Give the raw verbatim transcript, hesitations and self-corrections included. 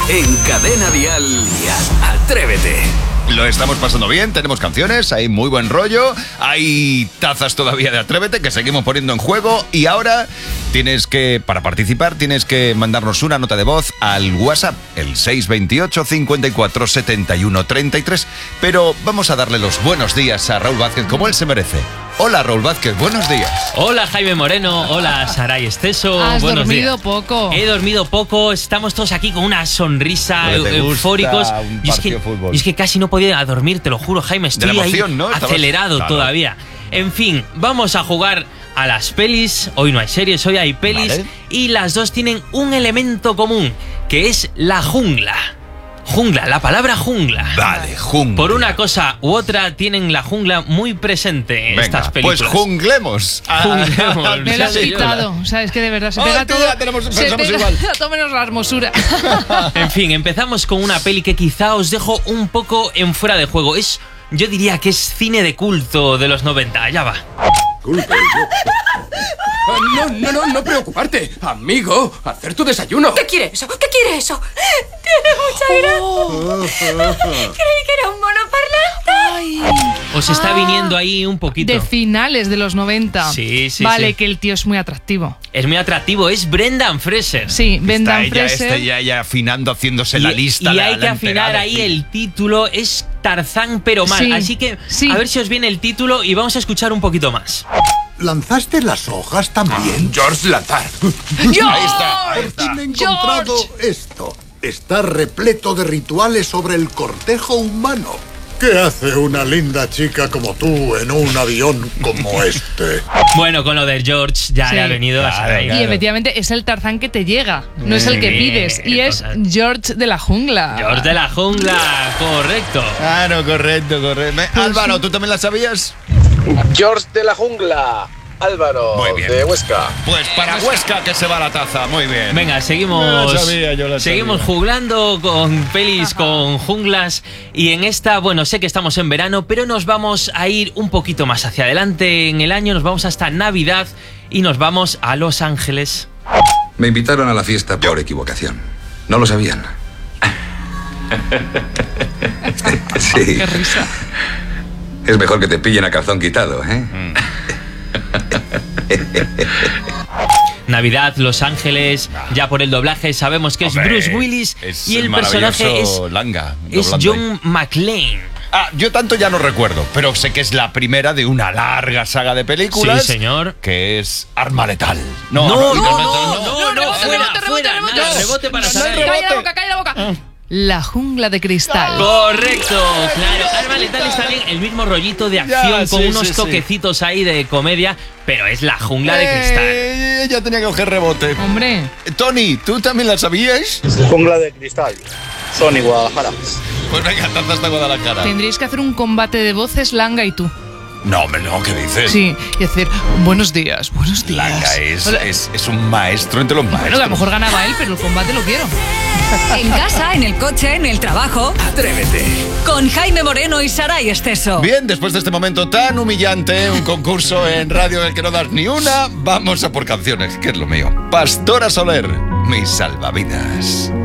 En Cadena Dial, Atrévete. Lo estamos pasando bien, tenemos canciones, hay muy buen rollo, hay tazas todavía de Atrévete que seguimos poniendo en juego y ahora tienes que, para participar, tienes que mandarnos una nota de voz al WhatsApp, el seis dos ocho, cincuenta y cuatro, setenta y uno, treinta y tres, pero vamos a darle los buenos días a Raúl Vázquez como él se merece. Hola Raúl Vázquez, buenos días. Hola Jaime Moreno, hola Saray Esteso. Has buenos dormido días. poco. He dormido poco, estamos todos aquí con una sonrisa, eu- eufóricos. Y es, que, y es que casi no podía dormir, te lo juro, Jaime, estoy De la emoción, ahí ¿no? Estabas- acelerado claro. todavía. En fin, vamos a jugar a las pelis. Hoy no hay series, hoy hay pelis. Vale. Y las dos tienen un elemento común, que es la jungla. Jungla, la palabra jungla. Vale, jungla. Por una cosa u otra tienen la jungla muy presente en Venga, estas películas. pues junglemos. Junglemos. Me lo has Sí, señora. quitado. O sea, es que de verdad se Ay, pega tía, todo. tenemos- se pensamos pega igual. todo menos la hermosura. En fin, empezamos con una peli que quizá os dejo un poco en fuera de juego. Es, yo diría que es cine de culto de los noventa. Allá va. Culpa yo. Ah, No, no, no, no preocuparte. Amigo, hacer tu desayuno. ¿Qué quiere eso? ¿Qué quiere eso? Tiene mucha gracia. Creí que era un mono parlante. Os está Ah, viniendo ahí un poquito. De finales de los noventa. Sí, sí, Vale, sí. que el tío es muy atractivo. Es muy atractivo, es Brendan Fraser. Sí, Está Brendan ella, Fraser. este ya, ya afinando, haciéndose Y, la lista. y la- hay la que afinar entregada, ahí sí. el título. Es Tarzán pero mal. Sí, Así que sí. a ver si os viene el título y vamos a escuchar un poquito más. ¿Lanzaste las hojas también? George Lanzar. Ahí está, ahí Por está. fin he encontrado esto. Está repleto de rituales sobre el cortejo humano. ¿Qué hace una linda chica como tú en un avión como este? Bueno, con lo de George ya Sí. le ha venido a Claro, Saray. claro. Y efectivamente es el Tarzán que te llega, no es el que Sí, pides. Y es total. George de la jungla. George de la jungla, correcto. Claro, correcto, correcto. Me- Álvaro, ¿tú también la sabías? George de la jungla, Álvaro, Muy bien. de Huesca. Pues para Huesca que se va la taza, muy bien. Venga, seguimos. No la sabía, yo la seguimos sabía. jugando con pelis, con junglas. Y en esta, bueno, sé que estamos en verano, pero nos vamos a ir un poquito más hacia adelante en el año. Nos vamos hasta Navidad y nos vamos a Los Ángeles. Me invitaron a la fiesta por equivocación. No lo sabían. Sí. Qué risa. Es mejor que te pillen a calzón quitado, ¿eh? Navidad, Los Ángeles, ya por el doblaje sabemos que es Hombre, Bruce Willis es y el el personaje es, maravilloso Langa, es doblando John McClane. Ah, yo tanto ya no recuerdo, pero sé que es la primera de una larga saga de películas. Sí, señor. Que es Arma Letal. No, no, no, Arma- no, no, no, no, rebote, fuera, rebote, fuera, rebote, nada, rebote. rebote para No, no hay Saray. ¡Calla la boca, calla la boca! La jungla de cristal. Correcto, claro. Arma Letal es también el mismo rollito de acción Ya, con sí, unos sí, sí. toquecitos ahí de comedia, pero es la jungla de cristal. Eh, ya tenía que coger rebote. Hombre, Eh, Tony, ¿tú también la sabías? Jungla de cristal, Sony, Guadalajara. Pues venga, taza hasta Guadalajara. tendréis que hacer un combate de voces, Langa y tú. No, hombre, no, ¿qué dices? Sí, y decir, buenos días, buenos días. Langa es, Hola. es, es un maestro entre los Bueno, maestros. que a lo mejor ganaba él, pero el combate lo quiero. En casa, en el coche, en el trabajo. Atrévete. Con Jaime Moreno y Saray Esteso. Bien, después de este momento tan humillante, un concurso en radio del que no das ni una, vamos a por canciones, que es lo mío. Pastora Soler, mis salvavidas.